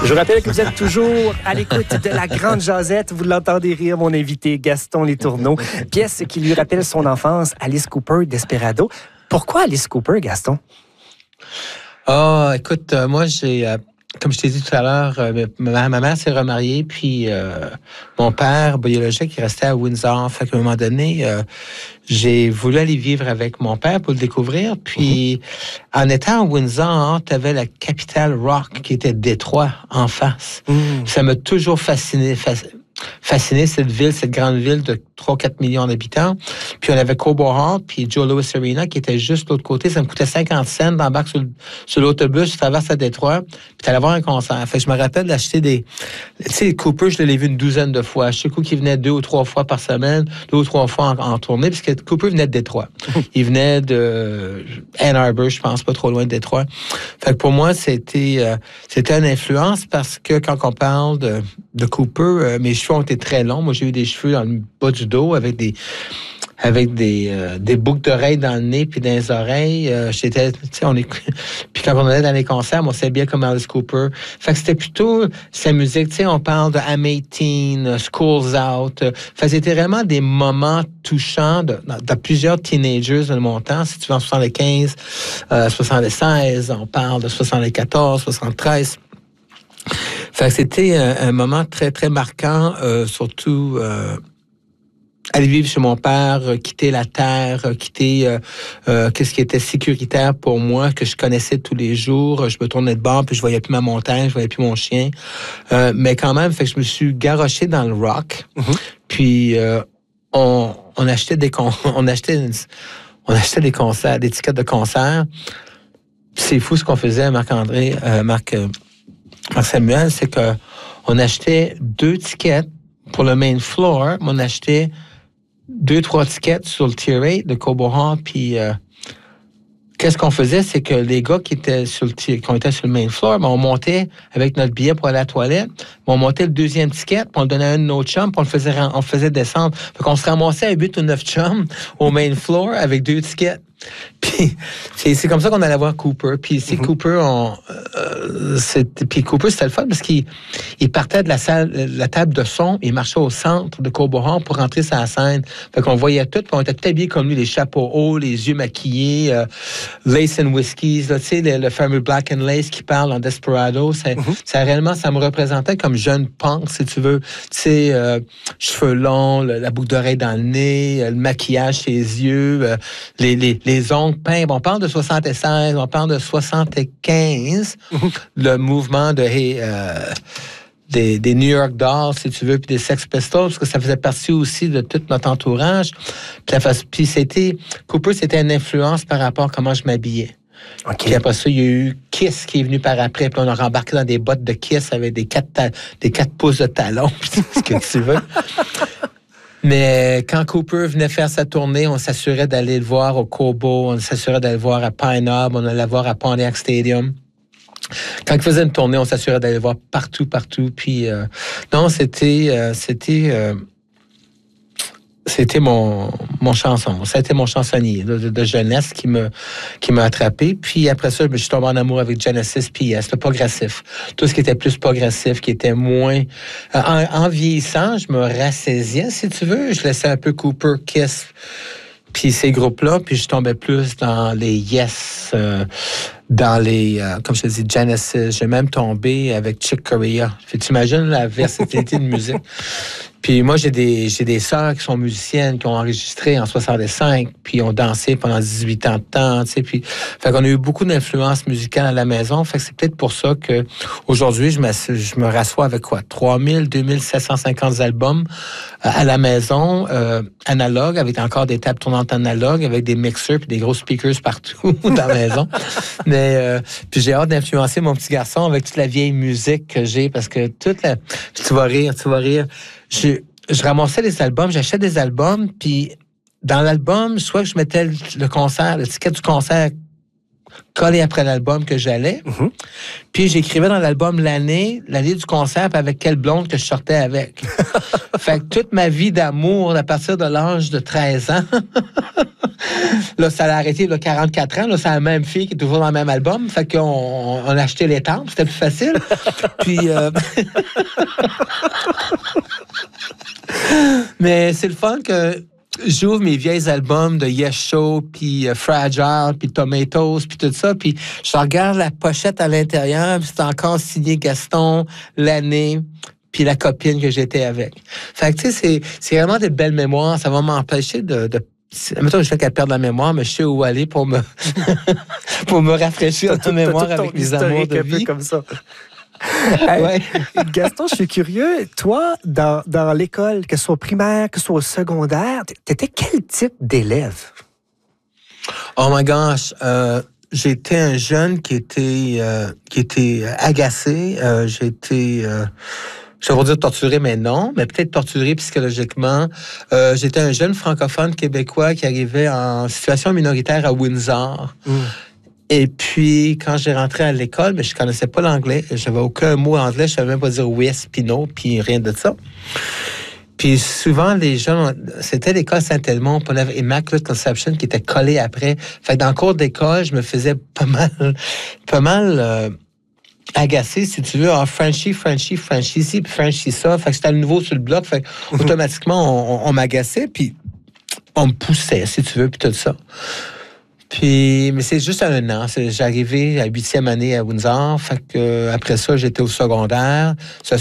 Je vous rappelle que vous êtes toujours à l'écoute de La Grande Jazette. Vous l'entendez rire, mon invité Gaston Letourneau. Pièce qui lui rappelle son enfance, Alice Cooper, Desperado. Pourquoi Alice Cooper, Gaston? Écoute, moi, comme je t'ai dit tout à l'heure, ma mère s'est remariée, puis mon père biologique, il restait à Windsor. Fait qu'à un moment donné, j'ai voulu aller vivre avec mon père pour le découvrir. Puis, en étant à Windsor, tu avais la capitale rock qui était Détroit en face. Ça m'a toujours fasciné cette ville, cette grande ville de 3-4 millions d'habitants. Puis on avait Cobo Hall, puis Joe Louis Arena qui était juste de l'autre côté. Ça me coûtait 50 cents d'embarquer sur l'autobus, je traverse à Détroit, puis t'allais voir un concert. Fait que je me rappelle d'acheter des... Tu sais, Cooper, je l'ai vu une douzaine de fois. Je sais qu'il venait 2 ou 3 fois par semaine, 2 ou 3 fois en tournée, parce que Cooper venait de Détroit. Il venait de Ann Arbor, je pense, pas trop loin de Détroit. Fait que pour moi, c'était une influence parce que quand on parle de Cooper, mes cheveux ont été très longs. Moi, j'ai eu des cheveux dans le bas du dos avec des boucles d'oreilles dans le nez puis dans les oreilles. Puis quand on allait dans les concerts, on savait bien comme Alice Cooper. Fait que c'était plutôt sa musique. Tu sais, on parle de I'm 18, School's Out. Fait que c'était vraiment des moments touchants de plusieurs teenagers de mon temps. Si tu vas en 75, 76, on parle de 74, 73. Fait que c'était un moment très, très marquant, surtout aller vivre chez mon père, quitter la terre, quitter qu'est-ce qui était sécuritaire pour moi, que je connaissais tous les jours. Je me tournais de bord, puis je voyais plus ma montagne, je voyais plus mon chien. Mais quand même, fait que je me suis garoché dans le rock. Puis on achetait des concerts, des tickets de concert. C'est fou ce qu'on faisait, Marc Samuel, c'est que on achetait 2 tickets pour le main floor, mais on achetait 2-3 tickets sur le tier 8 de Cobo Hall, puis qu'est-ce qu'on faisait, c'est que les gars qui étaient sur le main floor, on montait avec notre billet pour aller à la toilette, on montait le 2e ticket, puis on le donnait à un de nos chums, puis on le faisait descendre. Fait qu'on se ramassait à 8 ou 9 chums au main floor avec 2 tickets. Puis c'est comme ça qu'on allait voir Cooper. Puis Cooper, Cooper, c'était le fun parce qu'il partait de la table de son, il marchait au centre de Cobo Hall pour rentrer sur la scène. Fait qu'on voyait tout, puis on était tout habillés comme lui, les chapeaux hauts, les yeux maquillés, Lace and Whiskies, tu sais, le fameux Black and Lace qui parle en Desperado. Ça réellement, ça me représentait comme jeune punk, si tu veux. Tu sais, cheveux longs, la boucle d'oreille dans le nez, le maquillage sur les yeux, les ongles peints. On parle de 76, on parle de 75. Le mouvement des New York Dolls, si tu veux, puis des Sex Pistols, parce que ça faisait partie aussi de tout notre entourage. Puis Cooper, c'était une influence par rapport à comment je m'habillais. Okay. Puis après ça, il y a eu Kiss qui est venu par après. Puis on a rembarqué dans des bottes de Kiss avec des 4 pouces de talons, ce que tu veux. Mais quand Cooper venait faire sa tournée, on s'assurait d'aller le voir au Cobo, on s'assurait d'aller le voir à Pine Knob, on allait le voir à Pontiac Stadium. Quand il faisait une tournée, on s'assurait d'aller le voir partout. Puis non, c'était mon chanson. Ça a été mon chansonnier de jeunesse qui m'a attrapé. Puis après ça, je suis tombé en amour avec Genesis P.S., le progressif. Tout ce qui était plus progressif, qui était moins... En vieillissant, je me rassasiais, si tu veux. Je laissais un peu Cooper, Kiss, puis ces groupes-là, puis je tombais plus dans les Yes, dans les, comme je te dis, Genesis. J'ai même tombé avec Chick Corea. Tu imagines la versatilité de musique. Puis moi, j'ai des sœurs qui sont musiciennes, qui ont enregistré en 65, puis ont dansé pendant 18 ans de temps, tu sais. Puis, fait qu'on a eu beaucoup d'influence musicale à la maison. Fait que c'est peut-être pour ça que aujourd'hui, je me rassois avec quoi? 2750 albums à la maison, analogue, avec encore des tables tournantes analogues, avec des mixeurs puis des gros speakers partout dans la maison. Mais, puis j'ai hâte d'influencer mon petit garçon avec toute la vieille musique que j'ai, parce que tu vas rire. Je ramassais des albums, j'achetais des albums, puis dans l'album, soit que je mettais le ticket du concert collé après l'album que j'allais. Puis j'écrivais dans l'album l'année du concert, puis avec quelle blonde que je sortais avec. Fait que toute ma vie d'amour, à partir de l'âge de 13 ans, là, ça a arrêté, là, 44 ans, là, c'est la même fille qui est toujours dans le même album. Fait qu'on on a acheté les tempes, c'était plus facile. Puis... Mais c'est le fun que j'ouvre mes vieilles albums de Yes Show, puis Fragile, puis Tomatoes, puis tout ça, puis je regarde la pochette à l'intérieur, puis c'est encore signé Gaston, l'année, puis la copine que j'étais avec. Fait que, tu sais, c'est vraiment des belles mémoires. Ça va m'empêcher de mettons que je fais qu'elle perde la mémoire, mais je sais où aller pour me pour me rafraîchir la mémoire avec mes amours de vie. Un peu comme ça. Ouais. Gaston, je suis curieux. Toi, dans l'école, que ce soit au primaire, que ce soit au secondaire, t'étais quel type d'élève? Oh my gosh! J'étais un jeune qui était agacé. J'étais... je vais dire torturé, mais non, mais peut-être torturé psychologiquement. J'étais un jeune francophone québécois qui arrivait en situation minoritaire à Windsor. Et puis, quand j'ai rentré à l'école, mais je connaissais pas l'anglais. J'avais aucun mot anglais. Je savais même pas dire yes, puis no, puis rien de ça. Puis souvent, les gens... C'était l'école Saint-Elmont, puis on avait Immaculate Conception qui était collé après. Fait que dans le cours d'école, je me faisais pas mal agacé, si tu veux, en Frenchie ici, puis Frenchie ça. Fait que j'étais à nouveau sur le bloc. Fait que automatiquement, on m'agaçait, puis on me poussait, si tu veux, puis tout ça. Puis, mais c'est juste un an. J'arrivais à 8e année à Windsor. Fait que, après ça, j'étais au secondaire. Ce